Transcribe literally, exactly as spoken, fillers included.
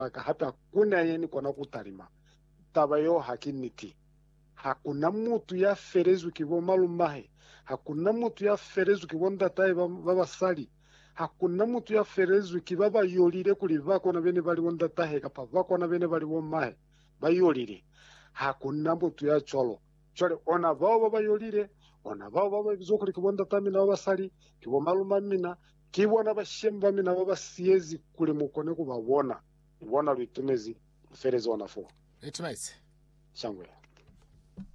hata kuna yeni kona kutalima tabayo hakiniti hakuna mutu ya ferezu kibo malumahe hakuna mutu ya ferezu kibonda tai baba sali hakuna mutu ya ferezu kibaba yolire kuli bako na bene bali wonda tahe kapa bako na bene bali womahe bayolire hakuna mutu ya cholo chole ona bao baba yolire ona bao baba bizokuli kibonda tami na baba sali kibo maluma mina kibona bashemba mina baba siezi kuli mukone kubabona ibona luitumezi ferezo wanafo Etumezi shangwe